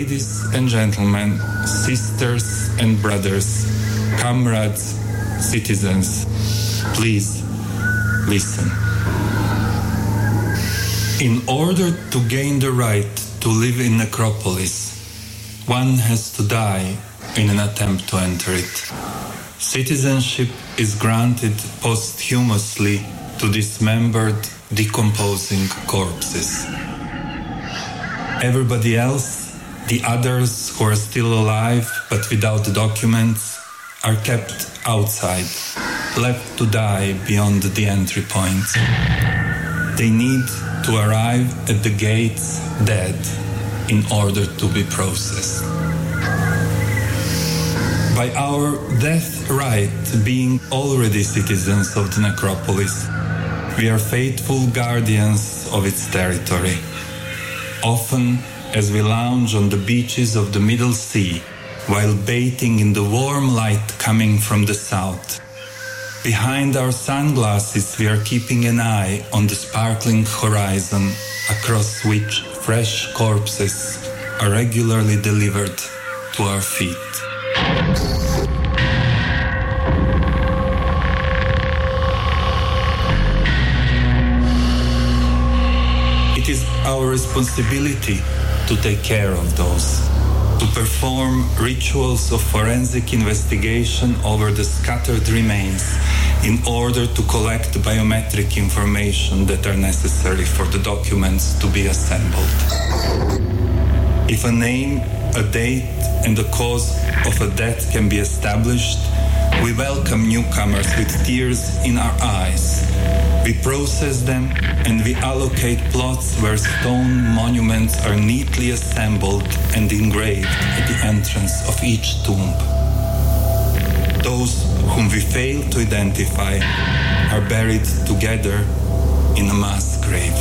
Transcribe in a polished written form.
Ladies and gentlemen, sisters and brothers, comrades, citizens, please listen. In order to gain the right to live in necropolis, one has to die in an attempt to enter it. Citizenship is granted posthumously to dismembered, decomposing corpses. Everybody else, the others who are still alive but without documents, are kept outside, left to die beyond the entry point. They need to arrive at the gates dead in order to be processed. By our death right, being already citizens of the necropolis, we are faithful guardians of its territory. Often, as we lounge on the beaches of the Middle Sea, while bathing in the warm light coming from the south, behind our sunglasses we are keeping an eye on the sparkling horizon across which fresh corpses are regularly delivered to our feet. It is our responsibility to take care of those, to perform rituals of forensic investigation over the scattered remains in order to collect biometric information that are necessary for the documents to be assembled. If a name, a date, and the cause of a death can be established, we welcome newcomers with tears in our eyes. We process them and we allocate plots where stone monuments are neatly assembled and engraved at the entrance of each tomb. Those whom we fail to identify are buried together in a mass grave.